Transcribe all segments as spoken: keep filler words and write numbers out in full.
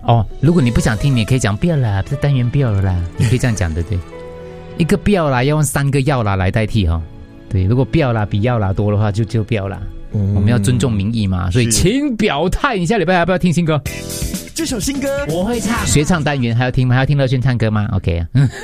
哦，如果你不想听，你也可以讲不要啦，这单元不要了啦，你可以这样讲的，对。一个不要啦，要用三个要啦来代替哈、哦。对，如果不要啦比要啦多的话，就就不要啦。嗯、我们要尊重民意嘛，所以请表态。你下礼拜要不要听新歌？ 这首新歌我会唱，学唱单元还要听吗？还要听乐轩唱歌吗 ？OK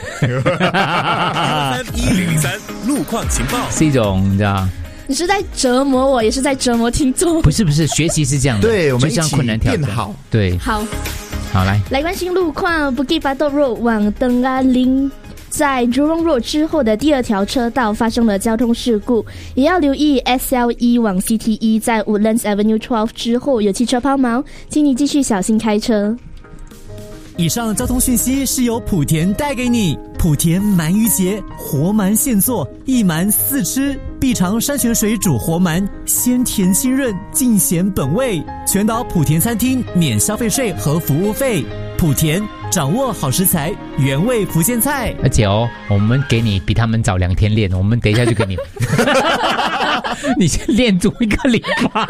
啊。 一零零三路况情报是一种你知道。 你是在折磨我，也是在折磨听众。 不是不是，学习是这样的， 对，我们就这样困难挑战。 好， 对， 好， 好来来关心路况。Bukit Batok Road 往登阿林，在 Jurong Road 之后的第二条车道发生了交通事故，也要留意 S L E 往 C T E 在 Woodlands Avenue 十二之后有汽车抛锚，请你继续小心开车。 以上交通讯息是由莆田带给你。莆田鳗鱼节，活鳗现做，一鳗四吃，必尝山泉水煮活鳗，鲜甜清润，尽显本味。全岛莆田餐厅免消费税和服务费。莆田掌握好食材，原味福建菜。 而且哦，我们给你比他们早两天练，我们等一下就给你，你先练足一个礼拜。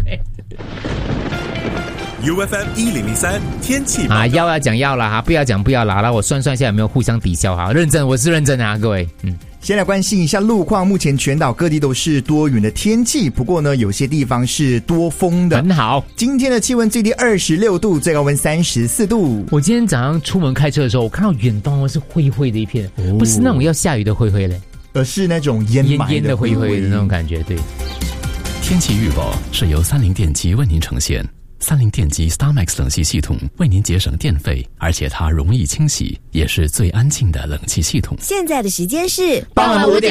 U F M 一零零三天气啊，要要讲要啦哈，不要讲不要啦。来，我算算一下有没有互相抵消哈。认真，我是认真的啊，各位。嗯， 先来关心一下路况。目前全岛各地都是多云的天气，不过呢，有些地方是多风的。 很好， 今天的气温最低二十六度，最高温三十四度。 我今天早上出门开车的时候，我看到远方是灰灰的一片，哦、不是那种要下雨的灰灰嘞， 而是那种烟烟烟的灰灰的那种感觉。对， 天气预报是由三菱电机为您呈现。三菱电机 StarMax 冷气系统为您节省电费，而且它容易清洗，也是最安静的冷气系统。 现在的时间是傍晚五点。